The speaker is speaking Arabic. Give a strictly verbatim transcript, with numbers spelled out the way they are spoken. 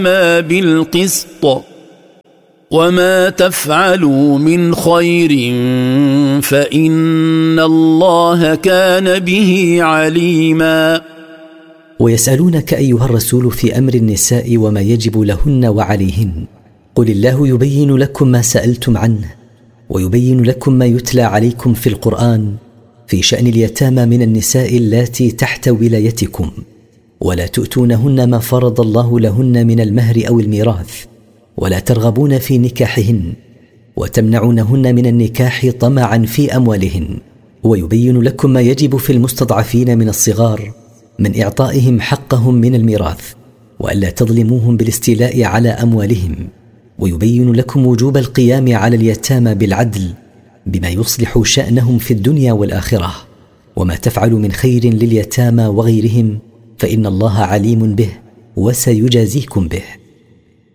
بالقسط وما تفعلوا من خير فإن الله كان به عليما. ويسألونك أيها الرسول في أمر النساء وما يجب لهن وعليهن، قل الله يبين لكم ما سألتم عنه ويبين لكم ما يتلى عليكم في القرآن في شأن اليتامى من النساء اللاتي تحت ولايتكم، ولا تؤتونهن ما فرض الله لهن من المهر أو الميراث، ولا ترغبون في نكاحهن وتمنعونهن من النكاح طمعا في أموالهن، ويبين لكم ما يجب في المستضعفين من الصغار من إعطائهم حقهم من الميراث، وألا تظلموهم بالاستيلاء على أموالهم، ويبين لكم وجوب القيام على اليتامى بالعدل بما يصلح شأنهم في الدنيا والآخرة، وما تفعلوا من خير لليتامى وغيرهم فإن الله عليم به وسيجازيكم به.